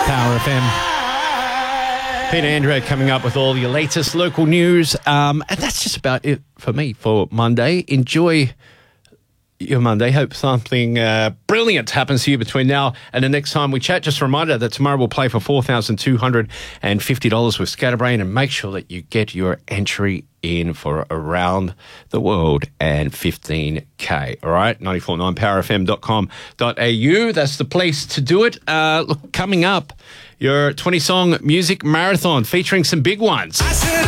Power FM. Peter Andrea coming up with all your latest local news. And that's just about it for me for Monday. Enjoy your Monday. Hope something brilliant happens to you between now and the next time we chat. Just a reminder that tomorrow we'll play for $4,250 with Scatterbrain, and make sure that you get your entry in for Around the World and 15K. All right, 949powerfm.com.au. That's the place to do it. Look, coming up, your 20-song music marathon featuring some big ones.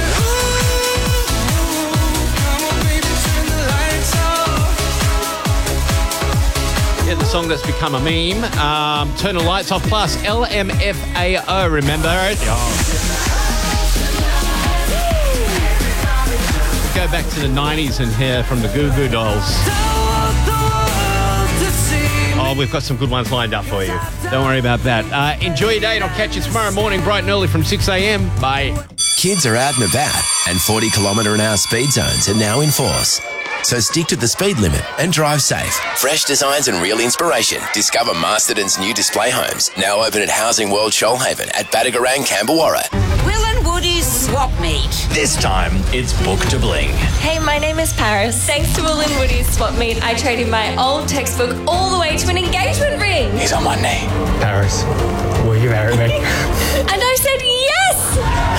Yeah, the song that's become a meme. Turn the Lights Off, plus LMFAO, remember it? Go back to the 90s and hear from the Goo Goo Dolls. Oh, we've got some good ones lined up for you. Don't worry about that. Enjoy your day, and I'll catch you tomorrow morning bright and early from 6 a.m. Bye. Kids are out and about, and 40km/h speed zones are now in force. So stick to the speed limit and drive safe. Fresh designs and real inspiration. Discover Masterton's new display homes, now open at Housing World Shoalhaven at Badagarang, Camberwarra. Will and Woody's swap meet. This time, it's book to bling. Hey, my name is Paris. Thanks to Will and Woody's swap meet, I traded my old textbook all the way to an engagement ring. He's on my knee. Paris, will you marry me? And I said yes!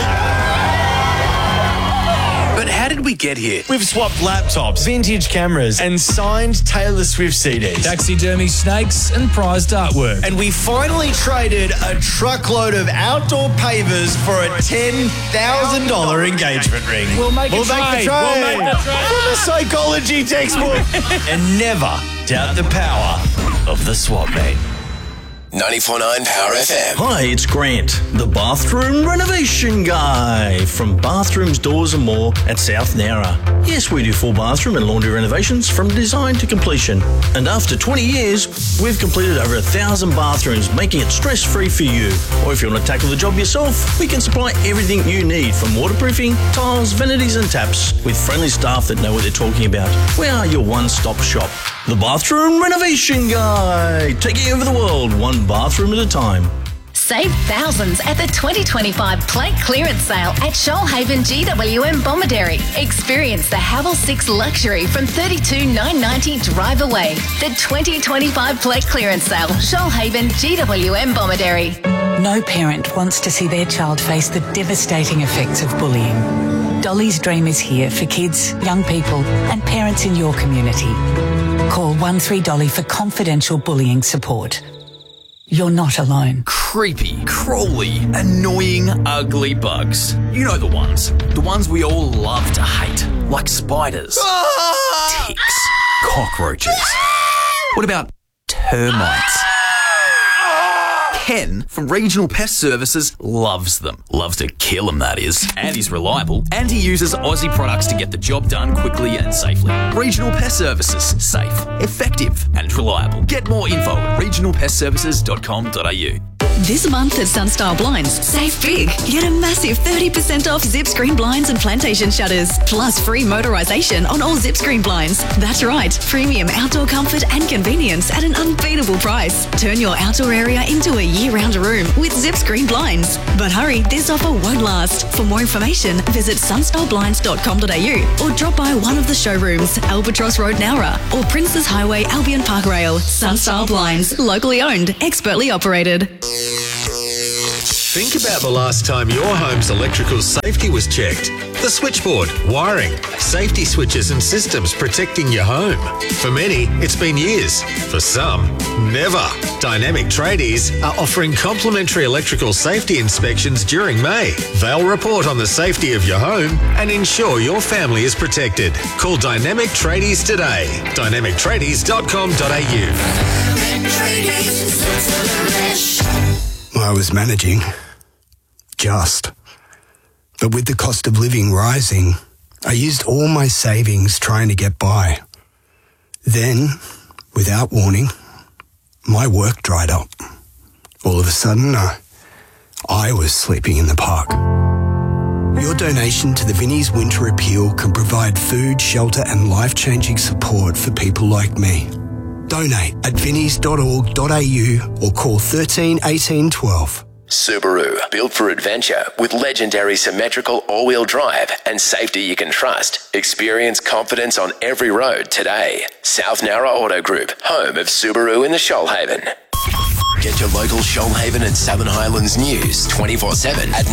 But how did we get here? We've swapped laptops, vintage cameras, and signed Taylor Swift CDs. Taxidermy snakes and prized artwork. And we finally traded a truckload of outdoor pavers for a $10,000 engagement ring. We'll make the trade. From a psychology textbook. And never doubt the power of the swap meet. 94.9 Power FM. Hi, it's Grant, the bathroom renovation guy from Bathrooms, Doors and More at South Nowra. Yes, we do full bathroom and laundry renovations from design to completion. And after 20 years, we've completed over 1,000 bathrooms, making it stress-free for you. Or if you want to tackle the job yourself, we can supply everything you need from waterproofing, tiles, vanities and taps with friendly staff that know what they're talking about. We are your one-stop shop. The bathroom renovation guy, taking over the world one bathroom at a time. Save thousands at the 2025 plate clearance sale at Shoalhaven GWM Bomaderry. Experience the Havel 6 luxury from $32,990 drive away. The 2025 plate clearance sale, Shoalhaven GWM Bomaderry. No parent wants to see their child face the devastating effects of bullying. Dolly's Dream is here for kids, young people and parents in your community. Call 13Dolly for confidential bullying support. You're not alone. Creepy, crawly, annoying, ugly bugs. You know the ones. The ones we all love to hate. Like spiders, ticks, cockroaches. What about termites? Ken from Regional Pest Services loves them. Loves to kill them, that is. And he's reliable. And he uses Aussie products to get the job done quickly and safely. Regional Pest Services. Safe, effective and reliable. Get more info at regionalpestservices.com.au. This month at Sunstyle Blinds, save big. Get a massive 30% off zip screen blinds and plantation shutters, plus free motorisation on all zip screen blinds. That's right, premium outdoor comfort and convenience at an unbeatable price. Turn your outdoor area into a year-round room with zip screen blinds. But hurry, this offer won't last. For more information, visit sunstyleblinds.com.au or drop by one of the showrooms, Albatross Road, Nowra, or Princes Highway, Albion Park Rail. Sunstyle Blinds, locally owned, expertly operated. Think about the last time your home's electrical safety was checked. The switchboard, wiring, safety switches and systems protecting your home. For many, it's been years. For some, never. Dynamic Tradies are offering complimentary electrical safety inspections during May. They'll report on the safety of your home and ensure your family is protected. Call Dynamic Tradies today. dynamictradies.com.au. I was managing. Just. But with the cost of living rising, I used all my savings trying to get by. Then, without warning, my work dried up. All of a sudden, I was sleeping in the park. Your donation to the Vinnie's Winter Appeal can provide food, shelter and life-changing support for people like me. Donate at vinnies.org.au or call 13 18 12. Subaru, built for adventure with legendary symmetrical all-wheel drive and safety you can trust. Experience confidence on every road today. South Nowra Auto Group, home of Subaru in the Shoalhaven. Get your local Shoalhaven and Southern Highlands news 24/7 at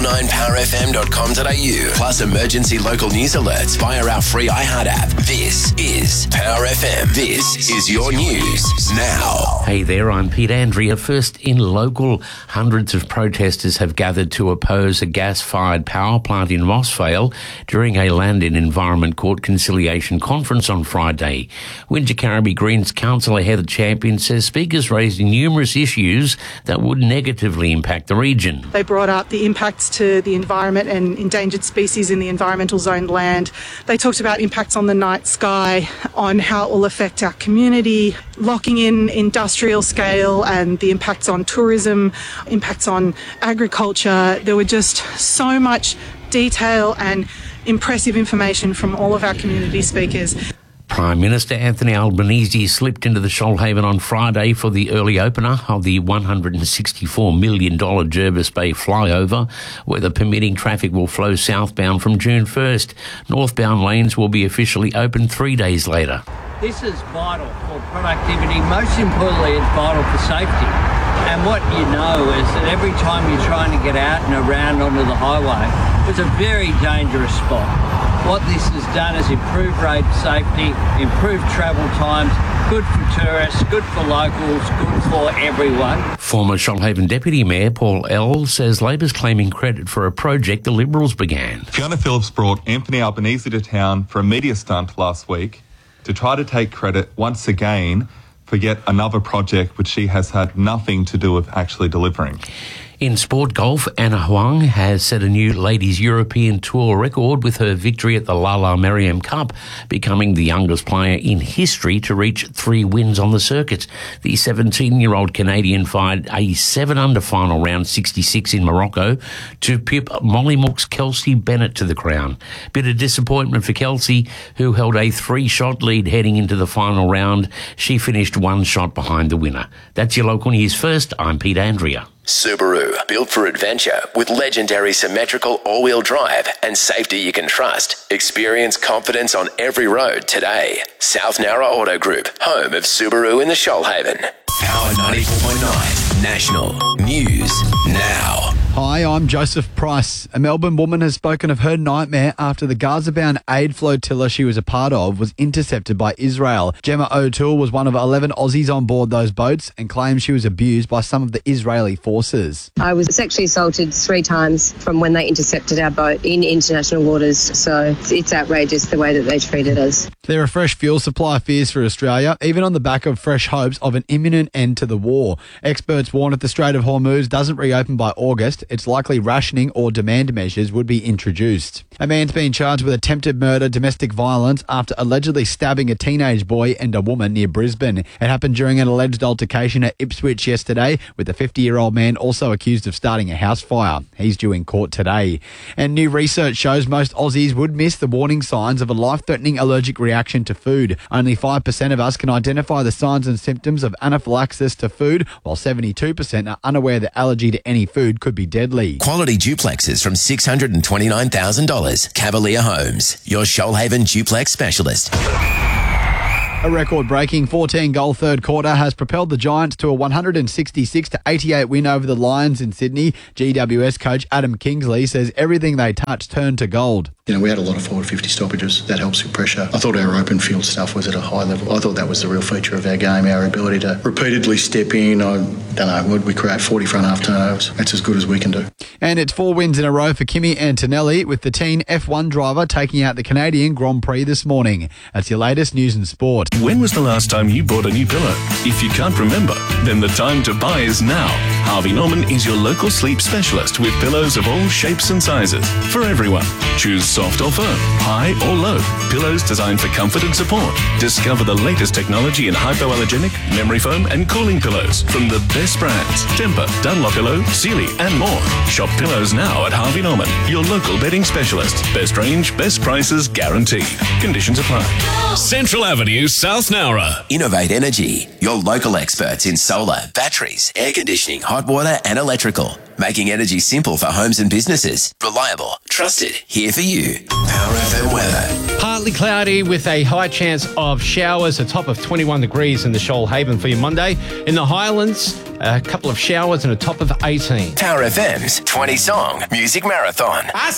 949powerfm.com.au. Plus emergency local news alerts via our free iHeart app. This is Power FM. This is your news now. Hey there, I'm Pete Andrea. First in local, hundreds of protesters have gathered to oppose a gas-fired power plant in Rossvale during a Land and Environment Court conciliation conference on Friday. Wingecarribee Greens councillor Heather Champion says speakers raised numerous issues that would negatively impact the region. They brought up the impacts to the environment and endangered species in the environmental zoned land. They talked about impacts on the night sky, on how it will affect our community, locking in industrial scale and the impacts on tourism, impacts on agriculture. There were just so much detail and impressive information from all of our community speakers. Prime Minister Anthony Albanese slipped into the Shoalhaven on Friday for the early opener of the $164 million Jervis Bay flyover. Weather permitting, traffic will flow southbound from June 1st. Northbound lanes will be officially open 3 days later. This is vital for productivity. Most importantly, it's vital for safety. And what you know is that every time you're trying to get out and around onto the highway, it's a very dangerous spot. What this has done is improve road safety, improve travel times, good for tourists, good for locals, good for everyone. Former Shoalhaven Deputy Mayor Paul L says Labor's claiming credit for a project the Liberals began. Fiona Phillips brought Anthony Albanese to town for a media stunt last week to try to take credit once again for yet another project which she has had nothing to do with actually delivering. In sport golf, Anna Huang has set a new Ladies European Tour record with her victory at the Lala Merriam Cup, becoming the youngest player in history to reach 3 wins on the circuit. The 17-year-old Canadian fired a 7-under final round 66 in Morocco to pip Mollymook's Kelsey Bennett to the crown. Bit of disappointment for Kelsey, who held a 3-shot lead heading into the final round. She finished 1 shot behind the winner. That's your local news first. I'm Pete Andrea. Subaru, built for adventure with legendary symmetrical all-wheel drive and safety you can trust. Experience confidence on every road today. South Nowra Auto Group, home of Subaru in the Shoalhaven. Power 94.9 National News Now. Hi, I'm Joseph Price. A Melbourne woman has spoken of her nightmare after the Gaza-bound aid flotilla she was a part of was intercepted by Israel. Gemma O'Toole was one of 11 Aussies on board those boats and claims she was abused by some of the Israeli forces. I was sexually assaulted 3 times from when they intercepted our boat in international waters, so it's outrageous the way that they treated us. There are fresh fuel supply fears for Australia, even on the back of fresh hopes of an imminent end to the war. Experts warn if the Strait of Hormuz doesn't reopen by August, it's likely rationing or demand measures would be introduced. A man's been charged with attempted murder, domestic violence, after allegedly stabbing a teenage boy and a woman near Brisbane. It happened during an alleged altercation at Ipswich yesterday, with a 50-year-old man also accused of starting a house fire. He's due in court today. And new research shows most Aussies would miss the warning signs of a life-threatening allergic reaction to food. Only 5% of us can identify the signs and symptoms of anaphylaxis to food, while 72% are unaware that allergy to any food could be deadly. Quality duplexes from $629,000. Cavalier Homes, your Shoalhaven duplex specialist. A record-breaking 14-goal third quarter has propelled the Giants to a 166-88 win over the Lions in Sydney. GWS coach Adam Kingsley says everything they touched turned to gold. You know, we had a lot of forward 50 stoppages. That helps with pressure. I thought our open field stuff was at a high level. I thought that was the real feature of our game, our ability to repeatedly step in. I don't know, would we create 40 front half turnovers? That's as good as we can do. And it's 4 wins in a row for Kimi Antonelli, with the teen F1 driver taking out the Canadian Grand Prix this morning. That's your latest news and sport. When was the last time you bought a new pillow? If you can't remember, then the time to buy is now. Harvey Norman is your local sleep specialist with pillows of all shapes and sizes for everyone. Choose soft or firm, high or low. Pillows designed for comfort and support. Discover the latest technology in hypoallergenic, memory foam and cooling pillows from the best brands. Tempur, Dunlopillow, Sealy and more. Shop pillows now at Harvey Norman, your local bedding specialist. Best range, best prices guaranteed. Conditions apply. Central Avenue, South Nowra. Innovate Energy, your local experts in solar, batteries, air conditioning, hot water and electrical. Making energy simple for homes and businesses. Reliable, trusted, here for you. Power FM weather. Partly cloudy with a high chance of showers, a top of 21 degrees in the Shoalhaven for your Monday. In the Highlands, a couple of showers and a top of 18. Power FM's 20 Song Music Marathon.